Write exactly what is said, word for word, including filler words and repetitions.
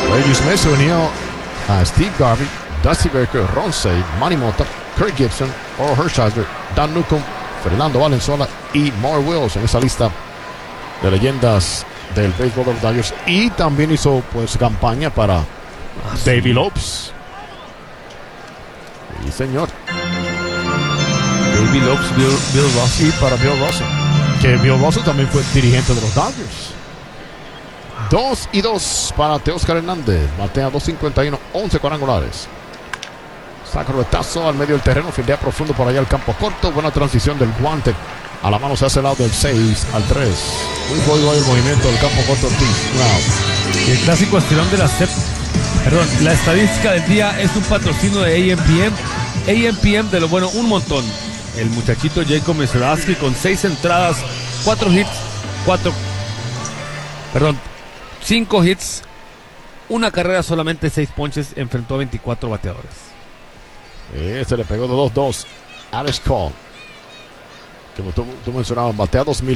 Reggie Smith se unió a Steve Garvey, Dusty Baker, Ron Cey, Manny Mota, Kirk Gibson, Earl Hershiser, Dan Newcomb, Fernando Valenzuela y Moore Wills en esa lista de leyendas del béisbol de los Dodgers. Y también hizo pues campaña para Ah, Davey sí. Lopes. Sí, señor. Davey Lopes, Bill, Bill Russell. Y para Bill Russell, que Bill Russell también fue dirigente de los Dodgers. Dos y dos para Teóscar Hernández. Batea dos cincuenta y uno, once cuadrangulares. Saca el retazo al medio del terreno, fildea profundo por allá al campo corto. Buena transición del guante. A la mano se hace el lado del seis al tres. Muy bueno el movimiento del campo corto Ortiz. Wow. Y el clásico estirón de la sep. Perdón, la estadística del día es un patrocinio de A M P M. A M P M de lo bueno, un montón. El muchachito Jacob Mezeraski con seis entradas, cuatro hits, cuatro. Perdón, cinco hits, una carrera, solamente seis ponches, enfrentó a veinticuatro bateadores. Este le pegó de dos dos. Alex Cole, que tú, tú mencionabas, batea dos mil